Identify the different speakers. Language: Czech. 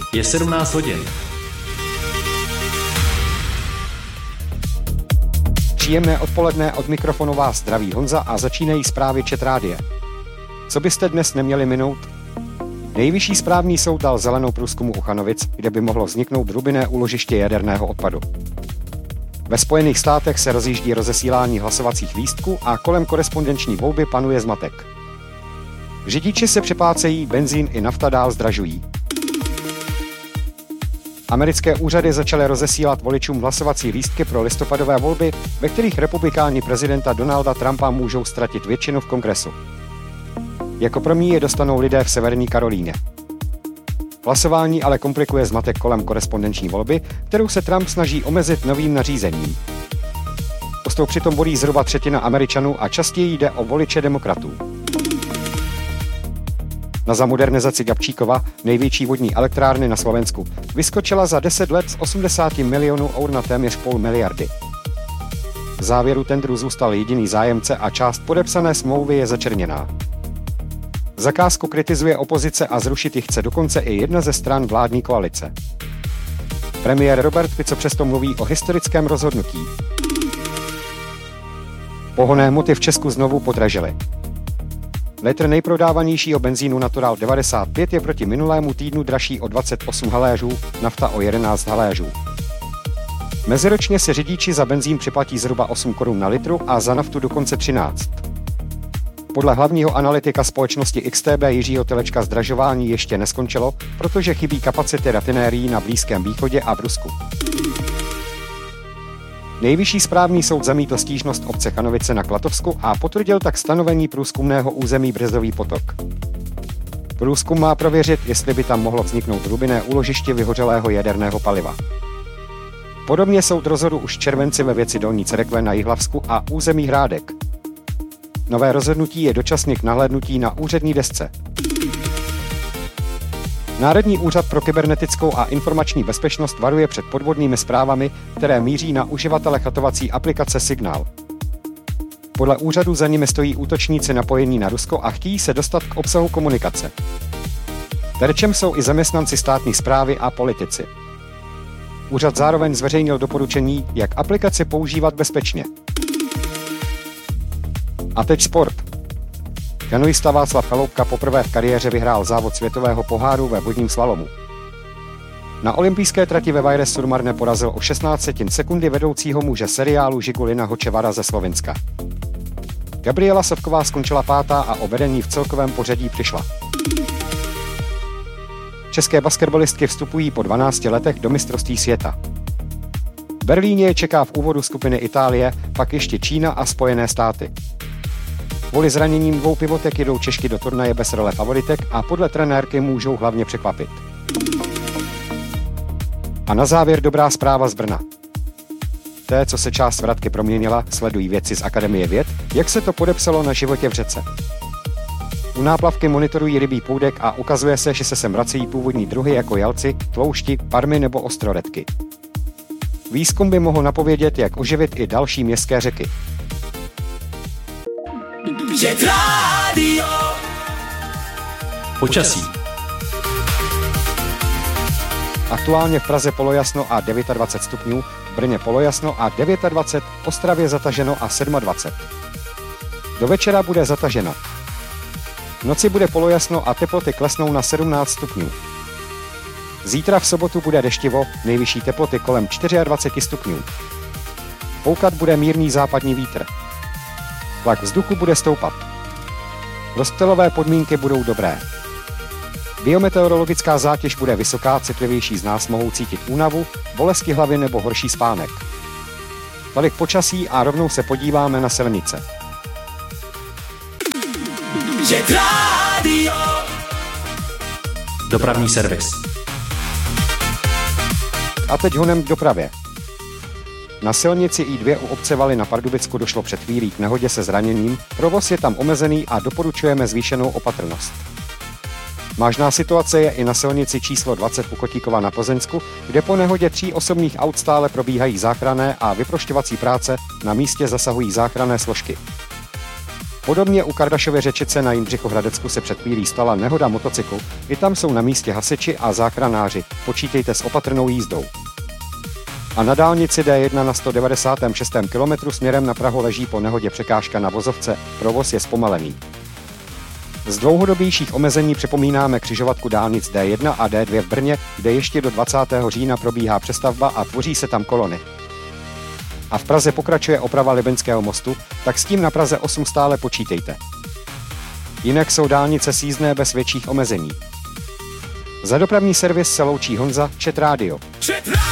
Speaker 1: Je 17 hodin.
Speaker 2: Příjemné odpoledne, od mikrofonu vás zdraví Honza a začínají zprávy ČT Rádia. Co byste dnes neměli minout? Nejvyšší správní soud dal zelenou průzkumu Uchanovic, kde by mohlo vzniknout hrubinné úložiště jaderného odpadu. Ve Spojených státech se rozjíždí rozesílání hlasovacích lístků a kolem korespondenční volby panuje zmatek. Řidiči se přeplácejí, benzín i nafta dál zdražují. Americké úřady začaly rozesílat voličům hlasovací lístky pro listopadové volby, ve kterých republikáni prezidenta Donalda Trumpa můžou ztratit většinu v kongresu. Jako první je dostanou lidé v Severní Karolíně. Hlasování ale komplikuje zmatek kolem korespondenční volby, kterou se Trump snaží omezit novým nařízením. Postou přitom volí zhruba třetina Američanů a častěji jde o voliče demokratů. Na zamodernizaci Gabčíkova, největší vodní elektrárny na Slovensku, vyskočila za 10 let z 80 milionů eur na téměř půl miliardy. V závěru tendru zůstal jediný zájemce a část podepsané smlouvy je začerněná. Zakázku kritizuje opozice a zrušit ji chce dokonce i jedna ze stran vládní koalice. Premiér Robert Fico přesto mluví o historickém rozhodnutí. Pohonné hmoty v Česku znovu podražily. Litr nejprodávanějšího benzínu Natural 95 je proti minulému týdnu dražší o 28 haléřů, nafta o 11 haléřů. Meziročně se řidiči za benzín připlatí zhruba 8 korun na litru a za naftu dokonce 13. Podle hlavního analytika společnosti XTB Jiřího Telečka zdražování ještě neskončilo, protože chybí kapacity rafinérií na Blízkém východě a v Rusku. Nejvyšší správní soud zamítl stížnost obce Chanovice na Klatovsku a potvrdil tak stanovení průzkumného území Březový potok. Průzkum má prověřit, jestli by tam mohlo vzniknout hrubinné úložiště vyhořelého jaderného paliva. Podobně soud rozhodl už v červenci ve věci Dolní Cerekve na Jihlavsku a území Hrádek. Nové rozhodnutí je dočasně k nahlédnutí na úřední desce. Národní úřad pro kybernetickou a informační bezpečnost varuje před podvodnými zprávami, které míří na uživatele chatovací aplikace Signál. Podle úřadu za nimi stojí útočníci napojení na Rusko a chtějí se dostat k obsahu komunikace. Terčem jsou i zaměstnanci státní správy a politici. Úřad zároveň zveřejnil doporučení, jak aplikaci používat bezpečně. A teď sport. Kanoista Václav Chaloupka poprvé v kariéře vyhrál závod světového poháru ve vodním slalomu. Na olympijské trati ve Vajres-sur-Marne porazil o 16 sekundy vedoucího muže seriálu Žigulina Hočevara ze Slovinska. Gabriela Savková skončila 5. a o vedení v celkovém pořadí přišla. České basketbalistky vstupují po 12 letech do mistrovství světa. V Berlíně je čeká v úvodu skupiny Itálie, pak ještě Čína a Spojené státy. Kvůli zraněním 2 pivotek jedou Češky do turnaje bez role favoritek a podle trenérky můžou hlavně překvapit. A na závěr dobrá zpráva z Brna. Té, co se část vratky proměnila, sledují vědci z Akademie věd, jak se to podepsalo na životě v řece. U náplavky monitorují rybí půdek a ukazuje se, že se sem vracejí původní druhy jako jalci, tloušti, parmy nebo ostroredky. Výzkum by mohl napovědět, jak oživit i další městské řeky.
Speaker 1: Počasí.
Speaker 2: Aktuálně v Praze polojasno a 29 stupňů, v Brně polojasno a 29, v Ostravě zataženo a 27. Do večera bude zataženo. V noci bude polojasno a teploty klesnou na 17 stupňů. Zítra v sobotu bude deštivo, nejvyšší teploty kolem 24 stupňů. Foukat bude mírný západní vítr. Tlak vzduchu bude stoupat. Rozptylové podmínky budou dobré. Biometeorologická zátěž bude vysoká, citlivější z nás mohou cítit únavu, bolesti hlavy nebo horší spánek. Tolik počasí a rovnou se podíváme na silnice.
Speaker 1: Dopravní servis.
Speaker 2: A teď honem k dopravě. Na silnici I2 u obce Valy na Pardubicku došlo před chvílí k nehodě se zraněním, provoz je tam omezený a doporučujeme zvýšenou opatrnost. Vážná situace je i na silnici číslo 20 u Kotíkova na Plzeňsku, kde po nehodě 3 osobních aut stále probíhají záchranné a vyprošťovací práce, na místě zasahují záchranné složky. Podobně u Kardašovy Řečice na Jindřichohradecku se před chvílí stala nehoda motocyklu, i tam jsou na místě hasiči a záchranáři, počítejte s opatrnou jízdou. A na dálnici D1 na 196. kilometru směrem na Prahu leží po nehodě překážka na vozovce, provoz je zpomalený. Z dlouhodobějších omezení připomínáme křižovatku dálnic D1 a D2 v Brně, kde ještě do 20. října probíhá přestavba a tvoří se tam kolony. A v Praze pokračuje oprava Libeňského mostu, tak s tím na Praze 8 stále počítejte. Jinak jsou dálnice sjízdné bez větších omezení. Za dopravní servis se loučí Honza, Čet Radio.